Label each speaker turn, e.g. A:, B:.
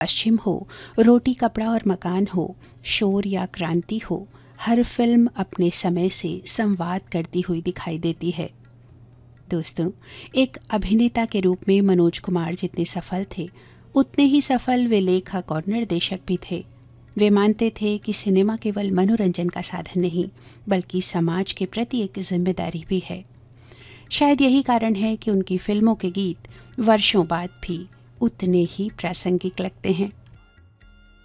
A: पश्चिम हो, रोटी कपड़ा और मकान हो, शोर या क्रांति हो, हर फिल्म अपने समय से संवाद करती हुई दिखाई देती है। दोस्तों, एक अभिनेता के रूप में मनोज कुमार जितने सफल थे, उतने ही सफल वे लेखक और निर्देशक भी थे। वे मानते थे कि सिनेमा केवल मनोरंजन का साधन नहीं, बल्कि समाज के प्रति एक जिम्मेदारी भी है। शायद यही कारण है कि उनकी फिल्मों के गीत वर्षों बाद भी उतने ही प्रासंगिक लगते हैं।